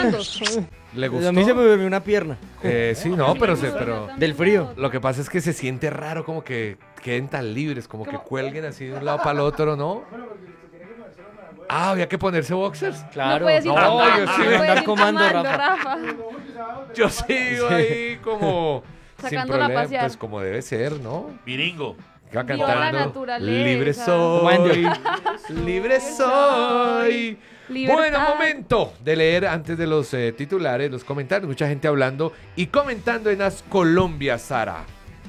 jugando. ¿Le gustó? A mí se me durmió una pierna. Sí, no, pero Del frío. lo que pasa es que se siente raro como que queden tan libres, como que cuelguen así de un lado para el otro, ¿no? Ah, había que ponerse boxers. Claro. No puedes ir No, tomando, yo sí no voy a puedes andar ir comando, tomando, Rafa. Yo sigo ahí como sin Sacándola a problema, pasear. pues como debe ser, ¿no? Viringo. Va Viva la cantando. naturaleza. Libre soy, libre soy. Libertad. Bueno, momento de leer antes de los titulares, los comentarios. Mucha gente hablando y comentando en As Colombia, Sara.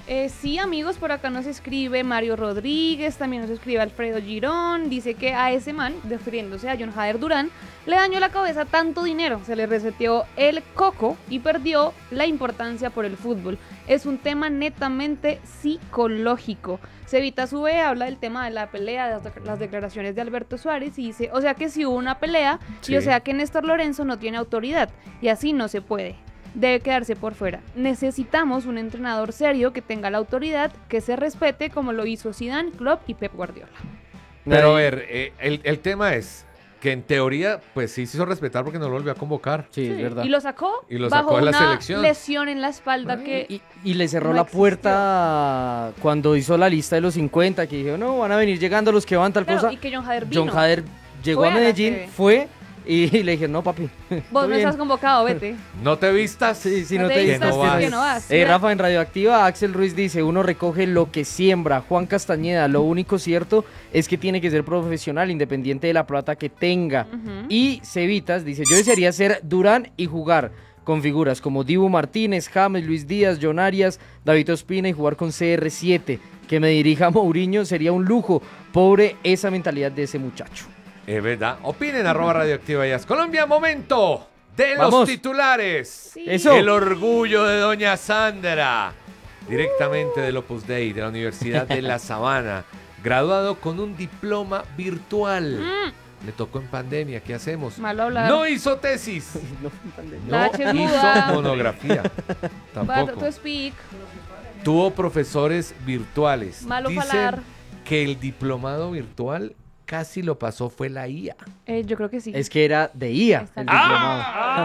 Sí, amigos, por acá nos escribe Mario Rodríguez, también nos escribe Alfredo Girón, dice que a ese man, refiriéndose a John Jader Durán, le dañó la cabeza tanto dinero, se le reseteó el coco y perdió la importancia por el fútbol. Es un tema netamente psicológico. Cevita Sube habla del tema de la pelea, de las declaraciones de Alberto Suárez y dice, o sea que si hubo una pelea Sí. y o sea que Néstor Lorenzo no tiene autoridad y así no se puede. Debe quedarse por fuera. Necesitamos un entrenador serio que tenga la autoridad, que se respete como lo hizo Zidane, Klopp y Pep Guardiola. Pero a ver, el tema es que en teoría, pues sí se hizo respetar porque no lo volvió a convocar. Sí, es verdad. Y lo sacó, Y lo bajo sacó de la una selección. lesión en la espalda que... Y le cerró No la existió. puerta cuando hizo la lista de los 50, que dijo, no, van a venir llegando los que van tal Claro, cosa. y que John Jader vino. John Jader llegó Fue a a la Medellín, sede. fue y le dijeron, no, papi. Vos todo no bien". estás convocado, vete. ¿No te vistas? Sí, sí, No no te te que vistas, no es vas. que no vas. Rafa, en Radioactiva, Axel Ruiz dice, uno recoge lo que siembra. Juan Castañeda, lo único cierto es que tiene que ser profesional, independiente de la plata que tenga. Ujú. Y Cevitas dice, yo desearía ser Durán y jugar con figuras como Dibu Martínez, James, Luis Díaz, John Arias, David Ospina y jugar con CR7. Que me dirija Mourinho sería un lujo. Pobre esa mentalidad de ese muchacho. Es verdad. Opinen @radioactiva y As Colombia. Momento de los Vamos. titulares. Sí. Eso. El orgullo de doña Sandra. Directamente del Opus Dei de la Universidad de La Sabana. Graduado con un diploma virtual. Le tocó en pandemia. ¿Qué hacemos? Malo hablar. No hizo tesis. La No H es hizo muda. monografía. But Tampoco. to speak. Tuvo profesores virtuales. Malo Dicen falar. que el diplomado virtual casi lo pasó fue la IA. Yo creo que sí. Es que era de IA. Está El bien. diplomado.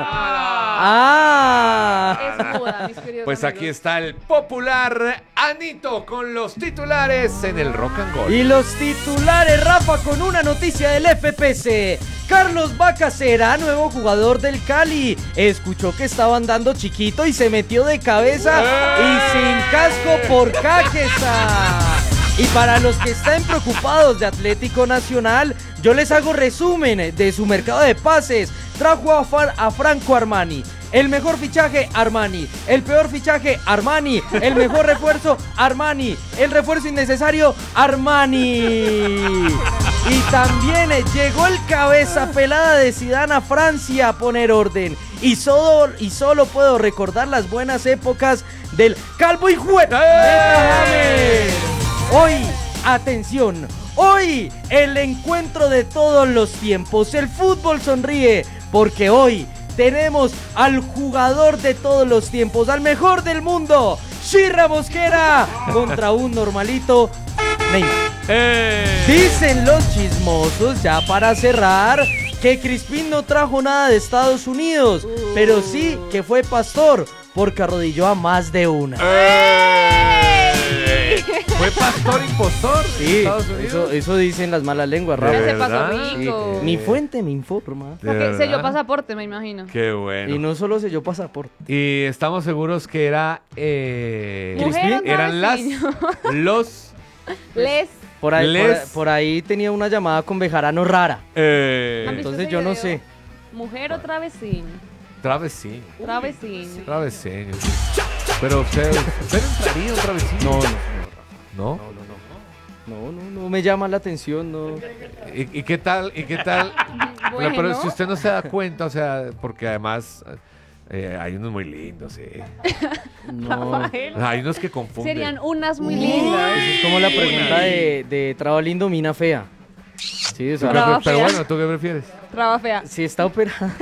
Es muda, mis queridos Pues aquí amigos. está el popular Anito con los titulares en el Rock and Roll. Y los titulares, Rafa, con una noticia del FPC. Carlos Bacasera, nuevo jugador del Cali. Escuchó que estaban dando chiquito y se metió de cabeza y sin casco por Caquesa. Y para los que están preocupados de Atlético Nacional, yo les hago resumen de su mercado de pases. Trajo a Franco Armani. El mejor fichaje, Armani. El peor fichaje, Armani. El mejor refuerzo, Armani. El refuerzo innecesario, Armani. Y también llegó el cabeza pelada de Zidane a Francia a poner orden. Y solo puedo recordar las buenas épocas del Calvo y Juez. Hoy, atención, hoy el encuentro de todos los tiempos. El fútbol sonríe porque hoy tenemos al jugador de todos los tiempos, al mejor del mundo, Shirra Mosquera, contra un normalito Neymar. Dicen los chismosos, ya para cerrar, que Crispín no trajo nada de Estados Unidos, pero sí que fue pastor, porque arrodilló a más de una. ¿Fue pastor impostor? Sí, Estados Unidos? eso dicen las malas lenguas, ¿De Rafa. Ese verdad? paso Sí, rico. mi fuente me informa. O sea, que selló pasaporte, me imagino. Qué bueno. Y no solo selló pasaporte. Y estamos seguros que era Mujer otra eran vez, los Les. Por ahí, Les- por ahí tenía una llamada con Bejarano rara. eh, ¿Han visto Entonces ese yo no video? sé. Mujer o travesín. travesín. Travesín. Traveseño. Pero usted entraría un travesín. No, ¿No? no me llama la atención, no. ¿Y qué tal? ¿Y qué tal? Bueno. Pero si usted no se da cuenta, o sea, porque además hay unos muy lindos, sí. No. Rafael. Hay unos que confunden. Serían unas muy lindas. Es como la pregunta de Traba lindo, mina fea. Sí, o sea, Traba Pero fea. bueno, ¿tú qué prefieres? Traba fea. si está operada.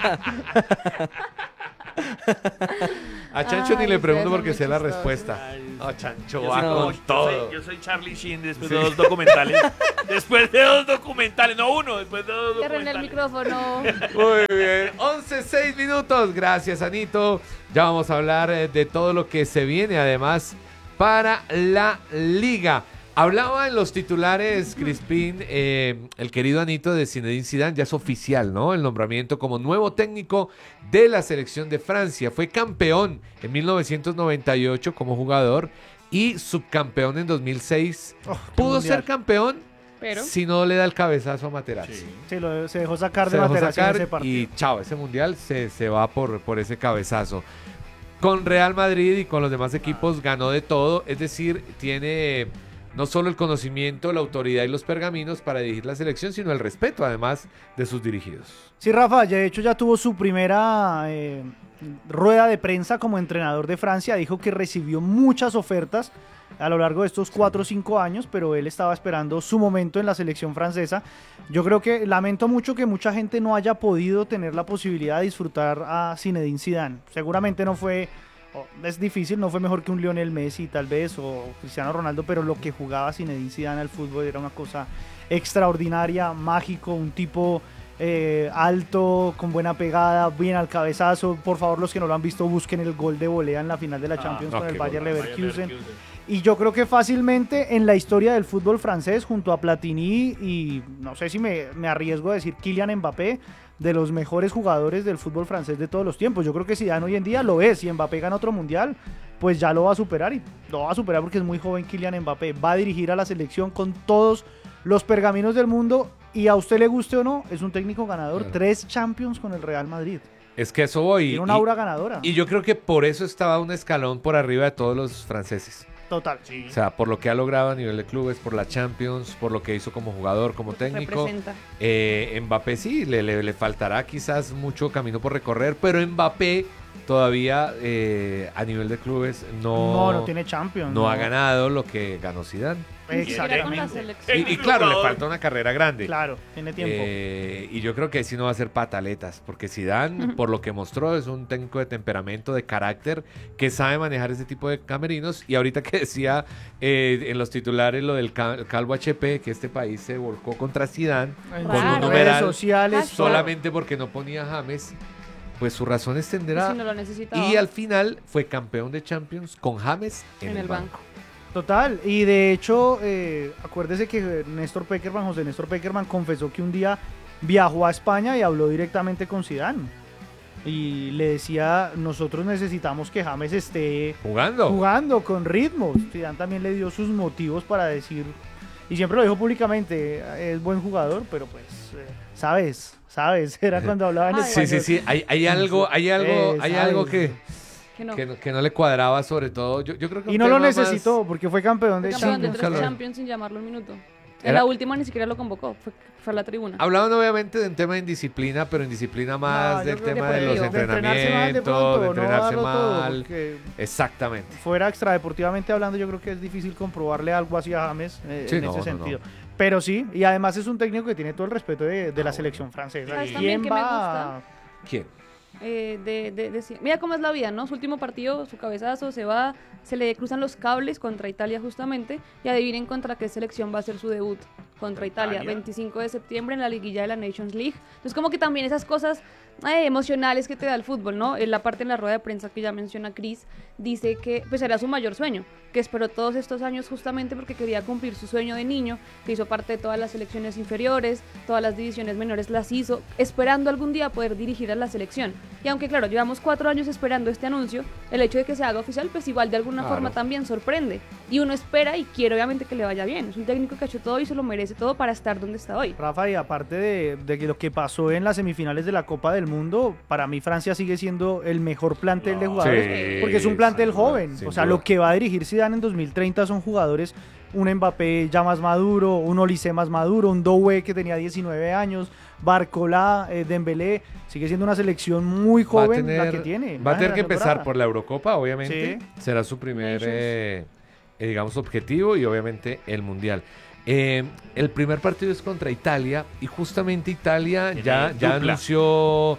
A Chancho ni Ay, le pregunto ustedes son porque muy sé la chistosos. respuesta. Oh, Chancho Yo va soy- con yo todo. Yo soy Charlie Sheen después de 2 documentales. Después de 2 documentales, no uno, después de 2 Cierren el documentales. micrófono. Muy bien, 11:06 minutos. Gracias, Anito. Ya vamos a hablar de todo lo que se viene, además, para la liga. Hablaba en los titulares, Crispín, el querido Anito de Zinedine Zidane, ya es oficial, ¿no? El nombramiento como nuevo técnico de la selección de Francia. Fue campeón en 1998 como jugador y subcampeón en 2006. Oh, qué Pudo mundial. ser campeón Pero si no le da el cabezazo a Materazzi. Sí. Sí, se dejó sacar Se de dejó Materazzi en sacar ese partido. y chao, ese mundial se va por ese cabezazo. Con Real Madrid y con los demás equipos ganó de todo, es decir, tiene no solo el conocimiento, la autoridad y los pergaminos para dirigir la selección, sino el respeto además de sus dirigidos. Sí, Rafa, de hecho ya tuvo su primera rueda de prensa como entrenador de Francia. Dijo que recibió muchas ofertas a lo largo de estos 4 o 5 años, pero él estaba esperando su momento en la selección francesa. Yo creo que lamento mucho que mucha gente no haya podido tener la posibilidad de disfrutar a Zinedine Zidane. Seguramente no fue, es difícil, no fue mejor que un Lionel Messi tal vez, o Cristiano Ronaldo, pero lo que jugaba Zinedine Zidane al fútbol era una cosa extraordinaria, mágico, un tipo alto, con buena pegada, bien al cabezazo. Por favor, los que no lo han visto, busquen el gol de volea en la final de la Champions con el qué Bayer golazo. Leverkusen. Y yo creo que fácilmente en la historia del fútbol francés, junto a Platini y no sé si me arriesgo a decir Kylian Mbappé, de los mejores jugadores del fútbol francés de todos los tiempos. Yo creo que Zidane hoy en día lo es. Si Mbappé gana otro mundial, pues ya lo va a superar, y lo va a superar porque es muy joven. Kylian Mbappé va a dirigir a la selección con todos los pergaminos del mundo, y a usted le guste o no, es un técnico ganador. Claro. 3 Champions con el Real Madrid. Es que eso voy. Tiene un aura ganadora. Y yo creo que por eso estaba un escalón por arriba de todos los franceses. Total. O sea, por lo que ha logrado a nivel de clubes, por la Champions, por lo que hizo como jugador, como técnico. representa. Mbappé sí, le faltará quizás mucho camino por recorrer, pero Mbappé todavía a nivel de clubes No tiene Champions. no ha ganado lo que ganó Zidane. Ni siquiera con la Exactamente. selección. Y claro, le falta una carrera grande. Claro, tiene tiempo. Y yo creo que sí no va a ser pataletas, porque Zidane, por lo que mostró, es un técnico de temperamento, de carácter, que sabe manejar ese tipo de camerinos. Y ahorita que decía en los titulares lo del Calvo HP, que este país se volcó contra Zidane En con un Raro. redes numeral sociales. Hashtag. solamente porque no ponía James, pues sus razones tendrá. Si no lo necesitaba. Y al final fue campeón de Champions con James en el banco. Total, y de hecho, acuérdese que José Néstor Peckerman confesó que un día viajó a España y habló directamente con Zidane. Y le decía, nosotros necesitamos que James esté jugando con ritmos. Zidane también le dio sus motivos para decir, y siempre lo dijo públicamente, es buen jugador, pero pues, sabes, era cuando hablaba en Ay, Sí, español. sí, hay algo sabes. Que no le cuadraba, sobre todo. Yo creo que Y un no lo tema más- necesitó porque fue campeón de Fue campeón de Champions. 3 nunca lo- Champions sin llamarlo un minuto. En Era- la última ni siquiera lo convocó, fue a la tribuna. Hablaban obviamente de un tema de indisciplina, pero indisciplina más No, del yo creo tema que de por los ello. De entrenarse mal de entrenamientos, pronto, de no entrenarse darlo todo, mal. porque Exactamente. fuera extradeportivamente hablando, yo creo que es difícil comprobarle algo así a James Sí, en no, ese no, sentido. Pero sí, y además es un técnico que tiene todo el respeto de la selección francesa. ¿Sabes también ¿Quién que me va? ¿Quién? Mira cómo es la vida, ¿no? Su último partido, su cabezazo, se va, se le cruzan los cables contra Italia justamente, y adivinen contra qué selección va a ser su debut, contra Italia, 25 de septiembre en la liguilla de la Nations League. Entonces como que también esas cosas emocionales que te da el fútbol, ¿no? En la parte en la rueda de prensa que ya menciona Cris, dice que pues era su mayor sueño, que esperó todos estos años justamente porque quería cumplir su sueño de niño, que hizo parte de todas las selecciones inferiores, todas las divisiones menores las hizo, esperando algún día poder dirigir a la selección. Y aunque claro, llevamos 4 años esperando este anuncio, el hecho de que se haga oficial, pues igual de alguna Claro. forma también sorprende. Y uno espera y quiere obviamente que le vaya bien. Es un técnico que ha hecho todo y se lo merece todo para estar donde está hoy. Rafa, y aparte de que lo que pasó en las semifinales de la Copa del Mundo, para mí Francia sigue siendo el mejor plantel de jugadores, Sí, porque es un plantel sin duda, joven. sin O sea, duda. lo que va a dirigir Zidane en 2030 son jugadores, un Mbappé ya más maduro, un Olise más maduro, un Doué que tenía 19 años, Barcola, Dembélé. Sigue siendo una selección muy joven la que tiene. Va a tener que empezar temporada. por la Eurocopa, obviamente. Sí. Será su primer, Nations. digamos, objetivo, y obviamente el Mundial. El primer partido es contra Italia, y justamente Italia Tiene ya dupla. anunció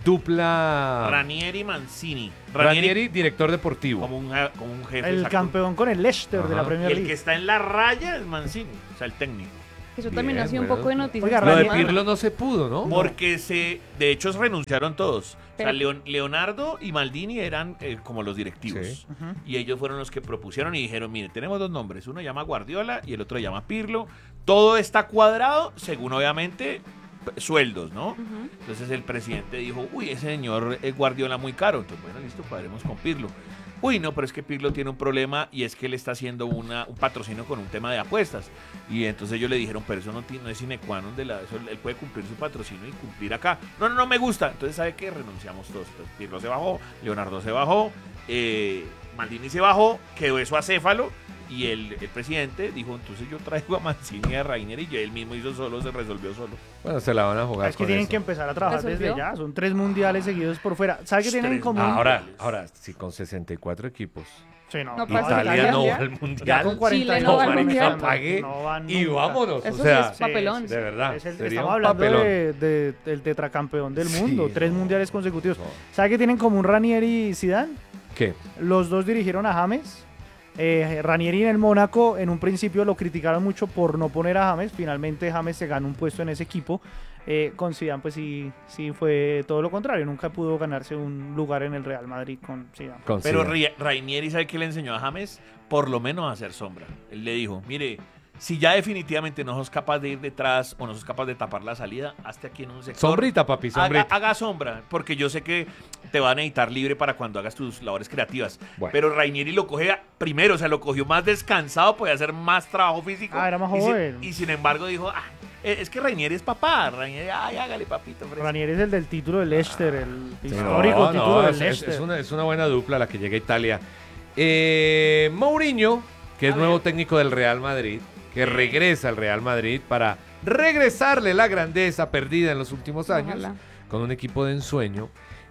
dupla Ranieri Mancini. Ranieri, director deportivo. como un jefe. El exacto. campeón con el Leicester de la Ajá. Y Premier el que League. está en la raya es Mancini, o sea, el técnico. Eso también Bien, ha sido un bueno. poco de noticias. Oiga, Lo de Ranieri- Pirlo no se pudo, ¿no? Porque de hecho renunciaron todos. O sea, Pero- Leonardo y Maldini eran como los directivos. Sí. Ujú. Y ellos fueron los que propusieron y dijeron, mire, tenemos dos nombres. Uno llama Guardiola y el otro llama Pirlo. Todo está cuadrado según obviamente sueldos, ¿no? Ujú. Entonces el presidente dijo, uy, ese señor Guardiola muy caro. Entonces, bueno, listo, cuadremos con Pirlo. Uy, no, pero es que Pirlo tiene un problema y es que él está haciendo un patrocinio con un tema de apuestas. Y entonces ellos le dijeron, pero eso no es sine qua non él puede cumplir su patrocinio y cumplir acá. No me gusta. Entonces, ¿sabe qué? Renunciamos todos. Entonces, Pirlo se bajó, Leonardo se bajó, Maldini se bajó, quedó eso acéfalo. Y el presidente dijo, entonces yo traigo a Mancini y a Ranieri y él mismo hizo solo, se resolvió solo. Bueno, se la van a jugar Es que con tienen eso. que empezar a trabajar ¿Resolvió? desde ya. Son 3 mundiales seguidos por fuera. ¿Sabe qué tienen en Tres. común? Ahora, sí, con 64 equipos. Sí, no. No pasa Italia nada, no ya. va al Ya mundial. con 40 Chile no va al años, mundial. Apague no van y nunca. vámonos. Eso o sea, sí es papelón. de verdad. Es sería estamos un hablando papelón. del tetracampeón del Sí, mundo. 3 no. mundiales consecutivos. No. ¿Sabe qué tienen como un Ranieri y Zidane? ¿Qué? Los dos dirigieron a James. Ranieri en el Mónaco en un principio lo criticaron mucho por no poner a James. Finalmente James se ganó un puesto en ese equipo. Con Zidane pues sí fue todo lo contrario. Nunca pudo ganarse un lugar en el Real Madrid con Zidane. Con Pero Zidane. Ranieri, ¿sabe qué le enseñó a James? Por lo menos a hacer sombra. Él le dijo, mire, si ya definitivamente no sos capaz de ir detrás o no sos capaz de tapar la salida, hazte aquí en un sector. Sombrita, papi, sombrita. Haga sombra, porque yo sé que te van a necesitar libre para cuando hagas tus labores creativas. Bueno. Pero Ranieri lo coge primero, o sea, lo cogió más descansado, podía hacer más trabajo físico. Era más Y joven. y sin embargo dijo, es que Ranieri es papá. Ranieri, hágale papito. fresco". Ranieri es el del título del Leicester, el Sí, histórico título del Leicester. es una buena dupla la que llega a Italia. Mourinho, que es nuevo técnico del Real Madrid, que regresa al Real Madrid para regresarle la grandeza perdida en los últimos años Ojalá. con un equipo de ensueño.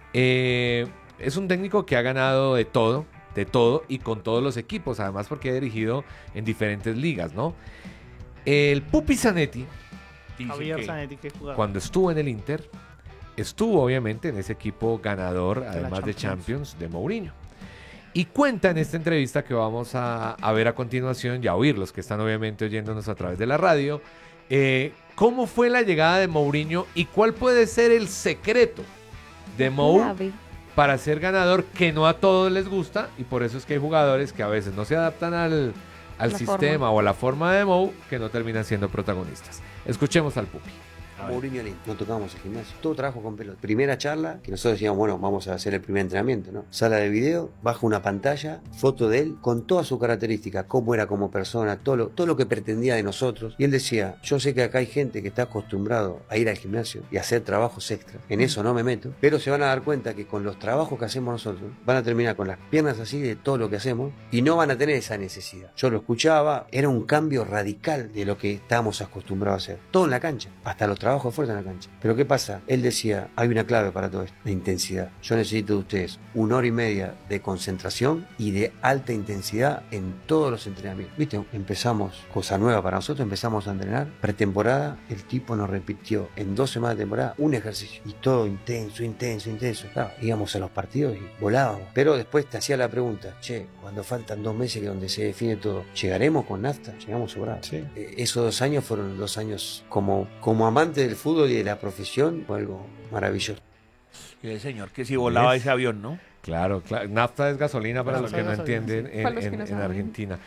Es un técnico que ha ganado de todo y con todos los equipos, además porque ha dirigido en diferentes ligas, ¿no? El Pupi Zanetti, Dice Javier que- Zanetti, que jugaba. cuando estuvo en el Inter, estuvo obviamente en ese equipo ganador, además de Champions, de Mourinho. Y cuenta en esta entrevista que vamos a ver a continuación y a oír los que están obviamente oyéndonos a través de la radio, cómo fue la llegada de Mourinho y cuál puede ser el secreto de Mou Clave. para ser ganador, que no a todos les gusta, y por eso es que hay jugadores que a veces no se adaptan al La sistema forma. o a la forma de Mou, que no terminan siendo protagonistas. Escuchemos al Pupi. Mourinho lindo. No tocábamos el gimnasio. Todo trabajo con pelota. Primera charla, que nosotros decíamos, bueno, vamos a hacer el primer entrenamiento, ¿no? Sala de video, bajo una pantalla, foto de él, con todas sus características, cómo era como persona, todo lo que pretendía de nosotros. Y él decía, yo sé que acá hay gente que está acostumbrado a ir al gimnasio y a hacer trabajos extras. En eso no me meto. Pero se van a dar cuenta que con los trabajos que hacemos nosotros, van a terminar con las piernas así de todo lo que hacemos y no van a tener esa necesidad. Yo lo escuchaba, era un cambio radical de lo que estábamos acostumbrados a hacer. Todo en la cancha, hasta los trabajos fuertes en la cancha. Pero ¿qué pasa? Él decía, hay una clave para todo esto, la intensidad. Yo necesito de ustedes 1 hora y media de concentración y de alta intensidad en todos los entrenamientos. ¿Viste? Empezamos, cosa nueva para nosotros, empezamos a entrenar. Pretemporada, el tipo nos repitió en 2 semanas de temporada un ejercicio. Y todo intenso. Claro, íbamos a los partidos y volábamos. Pero después te hacía la pregunta, che, cuando faltan 2 meses que donde se define todo, ¿llegaremos con nafta? Llegamos sobrados. Esos 2 años fueron 2 años como amante del fútbol y de la profesión, fue algo maravilloso. Y el señor que si volaba ¿Ves? ese avión, ¿no? Claro, nafta es gasolina para los que no Gasolina, entienden sí. Para los que no en saben. Argentina.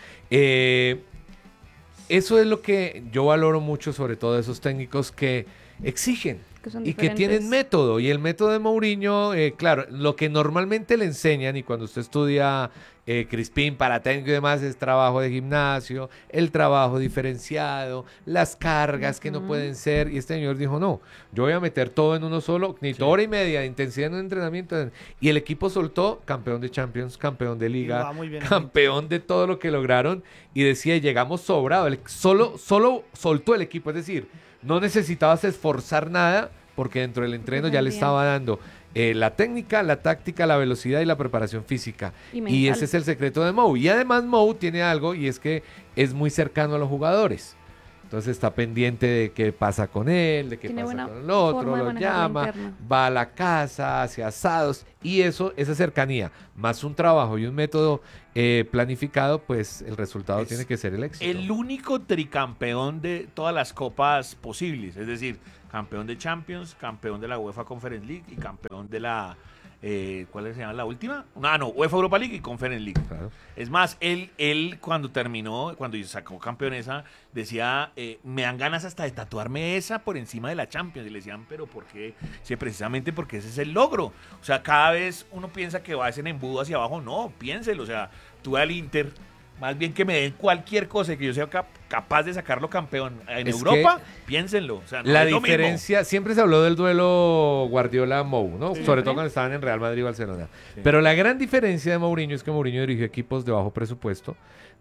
Eso es lo que yo valoro mucho, sobre todo de esos técnicos que exigen Que son y que diferentes. tienen método. Y el método de Mourinho, claro, lo que normalmente le enseñan, y cuando usted estudia Crispín para técnico y demás, es trabajo de gimnasio, el trabajo diferenciado, las cargas que no pueden ser. Y este señor dijo, no, yo voy a meter todo en uno solo, ni 1 hora y media de intensidad en un entrenamiento. Y el equipo soltó campeón de Champions, campeón de Y Liga, va muy bien. campeón de todo lo que lograron. Y decía, llegamos sobrados. Solo soltó el equipo, es decir, no necesitabas esforzar nada porque dentro del entreno ya le Bien. estaba dando la técnica, la táctica, la velocidad y la preparación física. Y Y mental. ese es el secreto de Mou. Y además Mou tiene algo, y es que es muy cercano a los jugadores. Entonces está pendiente de qué pasa con él, de qué Tiene pasa buena con el otro, forma de lo manejar la llama, interna. va a la casa, hace asados y eso, esa cercanía, más un trabajo y un método planificado, pues el resultado Es tiene que ser el éxito. El único tricampeón de todas las copas posibles, es decir, campeón de Champions, campeón de la UEFA Conference League y campeón de la ¿cuál se llama la última? No, UEFA Europa League y Conference League. Claro. Es más, él cuando terminó, cuando sacó campeonesa, decía, me dan ganas hasta de tatuarme esa por encima de la Champions. Y le decían, pero ¿por qué? Sí, precisamente porque ese es el logro. O sea, cada vez uno piensa que va a ser en embudo hacia abajo. No, piénselo. O sea, tú al Inter, más bien que me den cualquier cosa y que yo sea capaz de sacarlo campeón en Es Europa, piénsenlo. O sea, no La es lo mismo. diferencia, siempre se habló del duelo Guardiola-Mou, ¿no? Sí. Sobre todo cuando estaban en Real Madrid y Barcelona. Pero la gran diferencia de Mourinho es que Mourinho dirigió equipos de bajo presupuesto,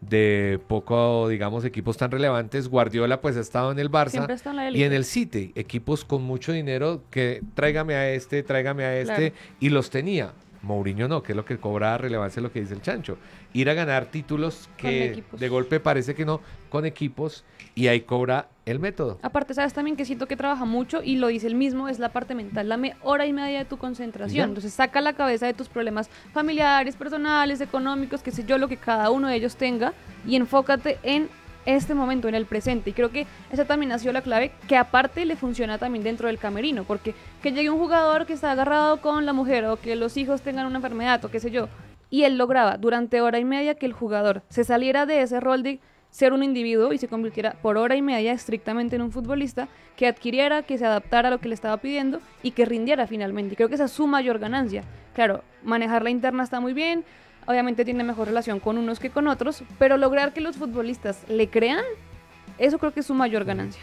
de poco, digamos, equipos tan relevantes. Guardiola pues ha estado en el Barça Siempre está en la y élite. en el City, equipos con mucho dinero que tráigame a este, Claro. y los tenía. Mourinho no, que es lo que cobra relevancia, lo que dice el Chancho. Ir a ganar títulos Con que equipos. de golpe parece que no, con equipos, y ahí cobra el método. Aparte, sabes también que siento que trabaja mucho y lo dice él mismo, es la parte mental. Dame hora y media de tu Ya. concentración. Entonces saca la cabeza de tus problemas familiares, personales, económicos, qué sé yo, lo que cada uno de ellos tenga y enfócate en este momento, en el presente. Y creo que esa también ha sido la clave, que aparte le funciona también dentro del camerino, porque que llegue un jugador que está agarrado con la mujer o que los hijos tengan una enfermedad o qué sé yo, y él lograba durante hora y media que el jugador se saliera de ese rol de ser un individuo y se convirtiera por hora y media estrictamente en un futbolista que adquiriera, que se adaptara a lo que le estaba pidiendo y que rindiera finalmente. Y creo que esa es su mayor ganancia. Claro, manejar la interna está muy bien, obviamente tiene mejor relación con unos que con otros, pero lograr que los futbolistas le crean, eso creo que es su mayor ganancia.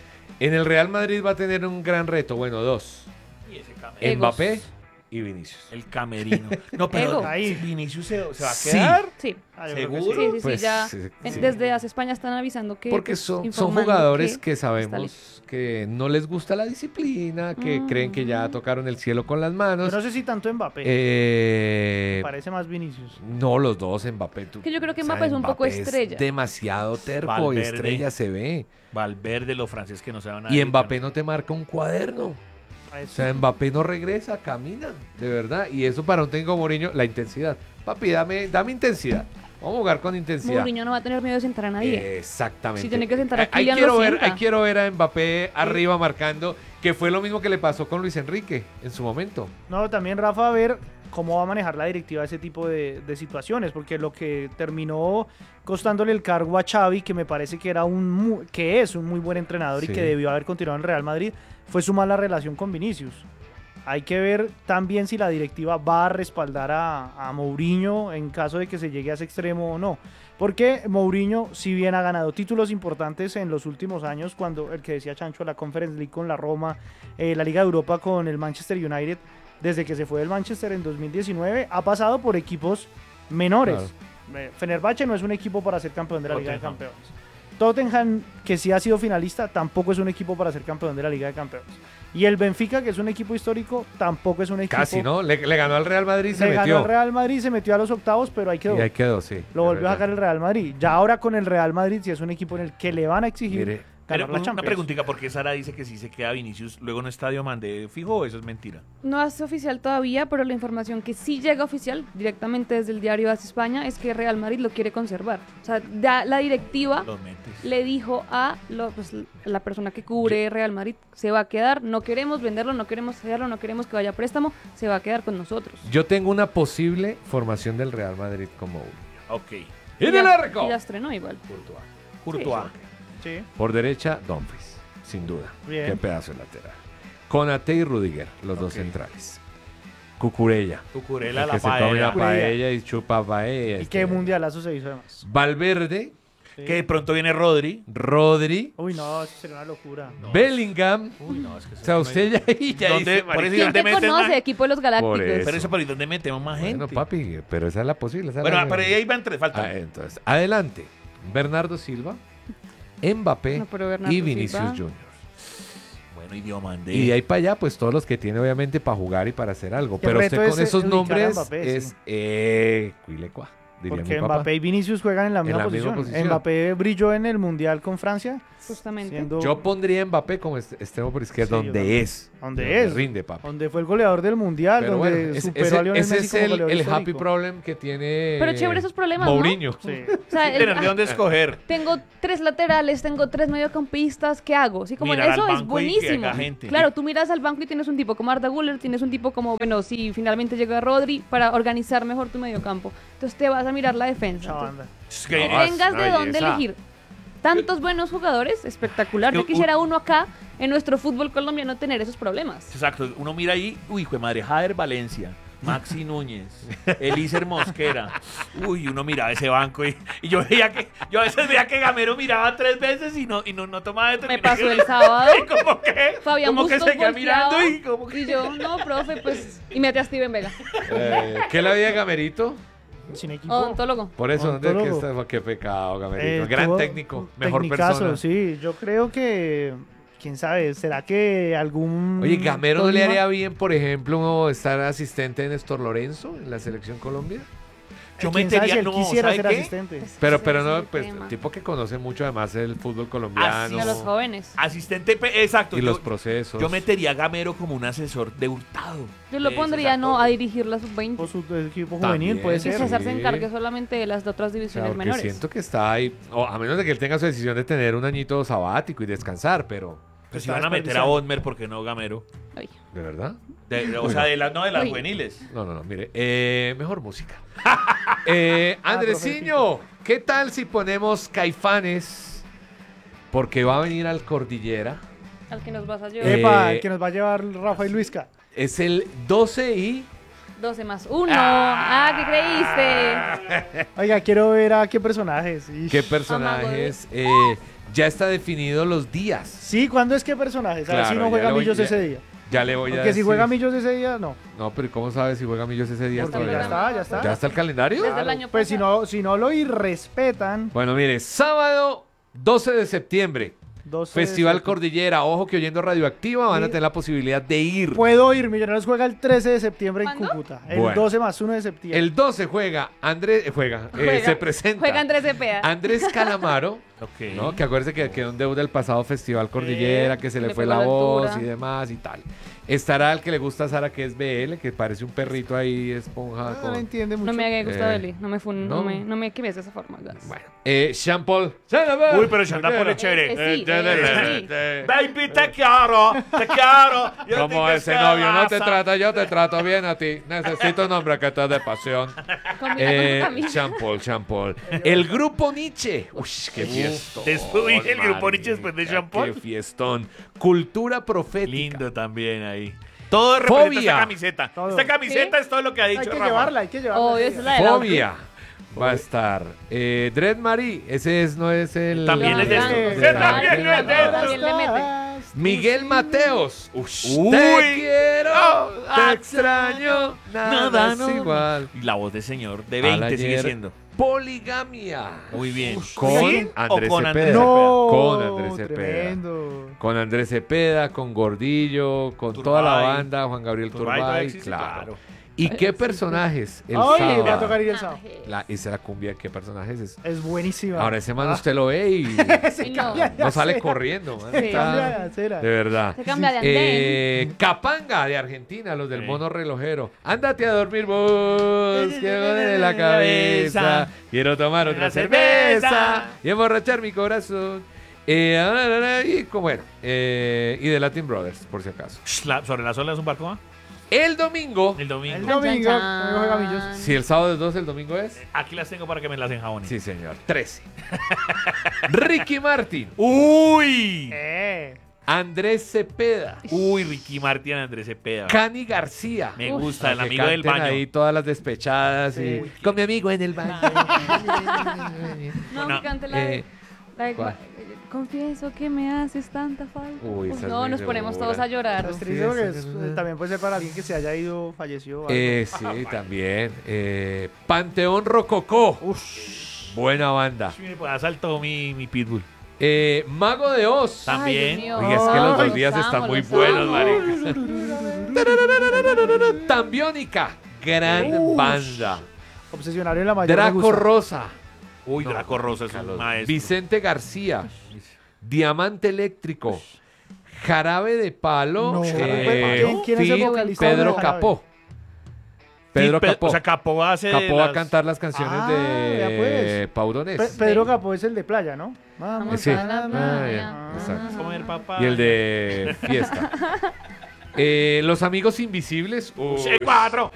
En el Real Madrid va a tener un gran reto, bueno, dos. Y ese camerino. Egos. Mbappé y Vinicius. El camerino. No, pero Ego. ahí Vinicius se va a Sí. quedar. Sí, Yo creo que ¿Seguro? sí, sí, Pues, ya sí. desde hace España están avisando que Porque pues, son informando jugadores que está listo. sabemos que no les gusta la disciplina, que creen que ya tocaron el cielo con las Yo manos. no sé si tanto Mbappé. Eh, Parece más Vinicius. no, los dos, Mbappé. Que yo creo que o sea, Mbappé es un poco estrella. demasiado terco, Valverde. estrella se ve. Valverde, los franceses que no se van a Y ir, Mbappé no te marca un cuaderno. A O eso. sea, Mbappé no regresa, camina, de verdad. Y eso para un técnico Mourinho, la intensidad. Papi, dame intensidad. Vamos a jugar con intensidad. Mourinho no va a tener miedo de sentar a nadie. Exactamente. Si tiene que sentar a Ahí Kylian, quiero lo ver, sienta. ahí quiero ver a Mbappé arriba marcando, que fue lo mismo que le pasó con Luis Enrique en su momento. No, también Rafa, a ver cómo va a manejar la directiva ese tipo de situaciones, porque lo que terminó costándole el cargo a Xavi, que me parece que era que es un muy buen entrenador Sí. y que debió haber continuado en Real Madrid, fue su mala relación con Vinicius. Hay que ver también si la directiva va a respaldar a Mourinho en caso de que se llegue a ese extremo o no. Porque Mourinho, si bien ha ganado títulos importantes en los últimos años, cuando el que decía Chancho, la Conference League con la Roma, la Liga de Europa con el Manchester United, desde que se fue del Manchester en 2019, ha pasado por equipos menores. Fenerbahce no es un equipo para ser campeón de la Liga de Tottenham. Campeones. Tottenham, que sí ha sido finalista, tampoco es un equipo para ser campeón de la Liga de Campeones. Y el Benfica, que es un equipo histórico, tampoco es un equipo... Casi, ¿no? Le ganó al Real Madrid y se Le ganó metió. al Real Madrid, se metió a los octavos, pero ahí quedó. Y ahí quedó, sí. Lo es volvió a verdad. sacar el Real Madrid. Ya ahora con el Real Madrid, sí es un equipo en el que le van a exigir Mire, Pero ganar la una Champions. preguntita, ¿por qué Sara dice que si se queda Vinicius luego en Estadio Mandé fijo o eso es mentira? No es oficial todavía, pero la información que sí llega oficial directamente desde el diario AS España es que Real Madrid lo quiere conservar. O sea, ya la directiva Los metes. le dijo a la persona que cubre Real Madrid, se va a quedar, no queremos venderlo, no queremos cederlo, no queremos que vaya a préstamo, se va a quedar con nosotros. Yo tengo una posible formación del Real Madrid como uno. Ok. ¡En el ya- arco! y ya estrenó igual. Courtois. Sí, Por derecha, Dumfries, sin duda. Bien. Qué pedazo de lateral. Konate y Rudiger, los dos Ok. centrales. Cucurella. Cucurella, el la que se come la paella. paella y chupa paella. y qué mundialazo se hizo además. Valverde, Sí. Que de pronto viene Rodri. Rodri, Uy, no, eso sería una locura. Bellingham. Uy, no, es que O sea, usted ya ahí ya ¿Dónde? dice, Por eso marica. ¿Quién ¿dónde te metes conoce, más? equipo de los Galácticos? Por eso. Pero eso, ¿por dónde metemos más gente? Bueno, papi, pero esa es la posible. esa es Bueno, la- pero ahí van tres, faltan. entonces, adelante. Bernardo Silva, Mbappé No, pero Bernardo y Vinicius Silva. Junior. Bueno, y Diomandé. Y de ahí para allá, pues todos los que tiene obviamente para jugar y para hacer algo. El Pero reto usted con es esos ubicar a nombres Mbappé, es sí. Cuilecua. diría Porque mi papá. Mbappé y Vinicius juegan en la misma, misma posición. Mbappé brilló en el Mundial con Francia. Justamente. Siendo Yo pondría a Mbappé como extremo por izquierda, Sí, yo donde también. es. Donde es. rinde, papá. donde fue el goleador del Mundial, Pero donde bueno, superó a Lionel ese Messi es como goleador el happy histórico. problem que tiene Pero chévere esos problemas, ¿no? Mourinho. Sí. O sea, Tener de dónde escoger. tengo 3 laterales, tengo 3 mediocampistas, ¿qué hago? Sí, como Mirar al eso es banco y que buenísimo. haga gente. Claro, tú miras al banco y tienes un tipo como Arda Güler, tienes un tipo como, bueno, si finalmente llega Rodri para organizar mejor tu mediocampo. Entonces te vas a mirar la defensa. Mucha Entonces, banda. Es que que- No, es tengas una de dónde belleza. elegir tantos buenos jugadores, espectacular. Yo Que quisiera uno acá en nuestro fútbol colombiano tener esos problemas. Exacto, uno mira ahí, uy, hijo de madre, Jader Valencia, Maxi Núñez, Elíser Mosquera. Uy, uno miraba ese banco y yo a veces veía que Gamero miraba 3 veces y no tomaba Me determinación. pasó el sábado. Y como que, Fabián como que Bustos seguía volteaba, mirando y como que... y yo, no, profe, pues, y mete a Steven Vega, ¿Qué la vida de Gamerito? Sin equipo. odontólogo. Por eso, ¿dónde es que Odontólogo. está? Qué pecado, Gamerito. Eh, Gran tuvo técnico, un mejor tecnicazo, persona. Sí, yo creo que, quién sabe, ¿será que algún... Oye, ¿Gamero no le Tolima- haría bien, por ejemplo, estar asistente de Néstor Lorenzo en la selección Colombia? Yo ¿Quién sabe metería, si él no, quisiera ¿sabe ser qué? asistente? Pero Ese es no, el pues, tema. tipo que conoce mucho además el fútbol colombiano De los jóvenes. Asistente, exacto. y los yo, procesos. yo metería a Gamero como un asesor de Hurtado. Yo lo de pondría, esos no, a actores. dirigir la sub-20. O su equipo También. juvenil, puede Que ser. César se Sí. encargue solamente de las otras O sea, divisiones porque menores. siento que está ahí, o a menos de que él tenga su decisión de tener un añito sabático y descansar, pero Pues si Está van a meter a desperdiciando. Odmer, ¿por qué no Gamero? Ay. ¿de verdad? O sea, de las Uy. juveniles. No, mire, mejor música. profe, Andresiño, ¿qué tal si ponemos Caifanes? Porque va a venir al Cordillera. Al que nos vas a llevar. Epa, el que nos va a llevar Rafa y Luisca. Es el 12 y 12 más 1. ¿Qué creíste? Oiga, quiero ver a qué personajes. Ish. qué personajes. Ya está definido los días. Sí, ¿cuándo es qué personajes? A ver si Claro, no juega ya le voy- Millos ya- ese día. Ya le voy a Porque si decir. juega Millos ese día, no. No, pero ¿y cómo sabes si juega Millos ese día? Ya está todavía? programado. Ya está. ¿Ya está el calendario? Desde el año Pues pasado. si no lo irrespetan. Bueno, mire, sábado 12 de septiembre, 12 Festival de- Cordillera. Ojo que oyendo Radioactiva van a Sí. tener la posibilidad de ir. Puedo ir, Millonarios juega el 13 de septiembre en ¿Cuándo? Cúcuta. El Bueno. 12 más 1 de septiembre. El 12 juega, se presenta Juega Andrés Cepeda. Andrés Calamaro, Ok. ¿no? Que acuérdese que quedó en deuda el pasado Festival Cordillera, que se le le fue pegó la la voz altura. y demás y tal. Estará el que le gusta a Sara, que es BL, que parece un perrito ahí, esponja. No con... lo entiende mucho. No me haga gustado Eh, Eli. No me fun, no. no me quemes de esa forma. gas. Bueno, Jean-Paul. Uy, pero Jean Paul es chévere. Sí, sí. Baby, te quiero, te quiero. Yo Como te ese quiero, novio no te raza. trata, yo te trato bien a ti. Necesito un hombre que te dé pasión. Combina con Camila. Jean-Paul. El grupo Nietzsche. Uy, qué fiestón. Uy, el grupo Nietzsche después de marica, Jean-Paul. Qué fiestón. Cultura profética. Lindo también ahí. Todo representa Fobia. esta camiseta. Todo. Esta camiseta es todo lo que ha dicho Hay que Rafa. llevarla, hay que llevarla. Obvio, esa es la del outfit. Fobia. Va a estar. Dread Marie. Ese no es el. También es de Blanco. eso. de- También de- es de eso. También le mete. Miguel Mateos. Uy. Te quiero, te Ah, extraño, nada, nada, es no. igual. Y la voz de señor de Al 20 sigue ayer, siendo. Poligamia. Muy bien. Con ¿Sí? Andrés ¿O con Cepeda. Andrés No, Con Andrés Cepeda. tremendo. Con Andrés Cepeda, con Gordillo, con Turbay. toda la banda, Juan Gabriel Turbay Turbay, todavía existe, claro. ¿Y qué personajes? El Ay, va a sábado. tocar ir el sábado. Esa la cumbia, ¿qué personajes es? Es buenísima. Ahora ese man Ah, usted lo ve y Y no. no sale corriendo, man. Sí. Está- cambia de acera. de verdad. Se cambia de andén. Capanga de Argentina, los del Sí. mono relojero. Ándate a dormir vos, que me duele la cabeza. Quiero tomar otra Una cerveza cerveza. y emborrachar mi corazón. Y como bueno, y de Latin Brothers, por si acaso. Sobre las olas de un barco, ¿ah? El domingo, El El domingo. domingo, Chan, domingo juega Millos. chan. si el sábado es 12, el domingo es. Aquí las tengo para que me las enjabonen. Sí, señor, 13. Ricky Martin, ¡Uy! Andrés Cepeda, Uy, Ricky Martin, Andrés Cepeda. Cani García. Me Uf. gusta, el Para que amigo del canten baño. ahí todas las despechadas Sí. y con mi amigo en el baño. No, No, me cante la de... eh, la de- ¿cuál? Confieso que me haces tanta falta. Uy, Uf, esa es no, muy nos ponemos segura. todos a llorar. Es triste porque también puede ser para alguien que se haya ido, falleció. o algo. Sí, también. Panteón Rococó. Buena banda. Sí, pues asaltó mi pitbull. Mago de Oz. También. Ay, Dios mío. Oye, es que los Ay, dos días los están amo, muy los buenos, amo. marica. Tambiónica. Gran banda. Obsesionario en la mayor me Draco gusta. Rosa. Uy, Draco Rosa es un maestro. Vicente García. Diamante Eléctrico. Jarabe de Palo. No. ¿Quién es el feat. vocalista de Pedro Jarabe? Capó. Pedro Capó. O sea, Capó hace Capó va a las- cantar las canciones Ah, de ya pues. Paurones. Pedro Capó es el de playa, ¿no? Vamos Sí. a la Ah, playa. ya, exacto. Comer papá. Y el de Fiesta. Los Amigos Invisibles. Uy, En cuatro.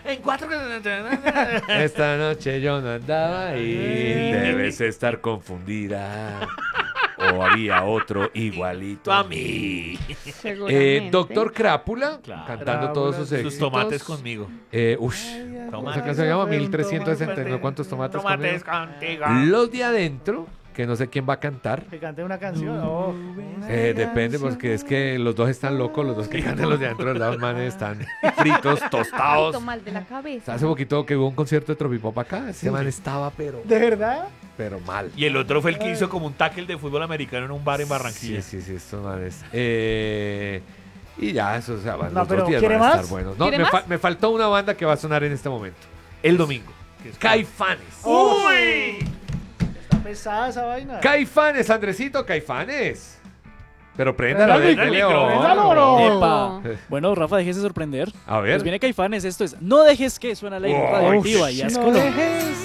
esta noche yo no andaba ahí. Debes estar confundida. O había otro igualito A mí. Seguramente. Doctor Crápula, Claro. cantando todos sus Sus éxitos. tomates conmigo. Ush, Tomates. esa canción se llama 1369. ¿Cuántos tomates Tomates conmigo? contigo. Los de adentro, que no sé quién va a cantar. Que cante una canción. Oh. Depende, porque es que los dos están locos, los dos que cantan los de adentro, ¿verdad? Los manes están fritos, tostados. mal de la cabeza. Hace poquito que hubo un concierto de Tropipop acá, ese man estaba ¿De verdad? pero mal. Y el otro fue el que hizo como un tackle de fútbol americano en un bar en Barranquilla. Sí, estos manes. Y ya, eso, o sea, los No, dos pero días ¿quiere van a estar más? buenos. No, ¿Quiere más? me faltó una banda que va a sonar en este momento. El domingo. Caifanes. ¡Uy! Está pesada esa vaina. Caifanes, Andresito, Caifanes. Pero préndalo, Préndalo, dele, micro, préndalo, oh. bro. Epa. Bueno, Rafa, déjese sorprender. A ver. Pues viene Caifanes, esto es No dejes que suena la Oh, radioactiva y haz No Colombia. dejes